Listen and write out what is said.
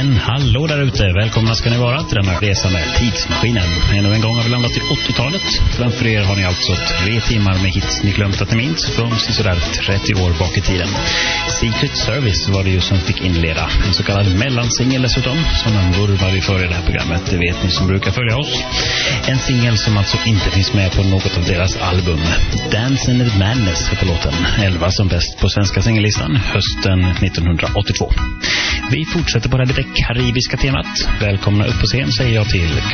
Men hallå där ute, välkomna ska ni vara till denna resa med tidsmaskinen. Ännu en gång har vi landat i 80-talet. Framför er har ni alltså 3 timmar med hits ni glömt att ni minns från sådär 30 år bak i tiden. Secret Service var det ju som fick inleda. En så kallad mellansingel dessutom, som en vurvar vi för i det här programmet. Det vet ni som brukar följa oss. En singel som alltså inte finns med på något av deras album. Dance in the Madness heter låten. 11 som bäst på svenska singellistan hösten 1982. Vi fortsätter på det här lite karibiska temat. Välkomna upp på scen säger jag till